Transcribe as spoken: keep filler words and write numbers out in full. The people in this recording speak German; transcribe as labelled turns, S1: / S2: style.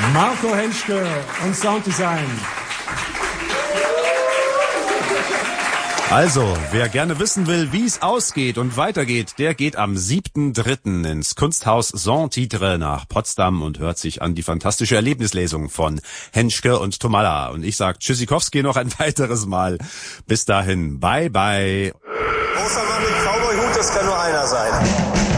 S1: Marco Henschke und Sounddesign.
S2: Also, wer gerne wissen will, wie es ausgeht und weitergeht, der geht am siebten dritten ins Kunsthaus Saint-Titre nach Potsdam und hört sich an die fantastische Erlebnislesung von Henschke und Tomalla. Und ich sag Tschüssikowski noch ein weiteres Mal. Bis dahin, bye bye.
S3: Großer Mann mit Cowboy-Hut, das kann nur einer sein.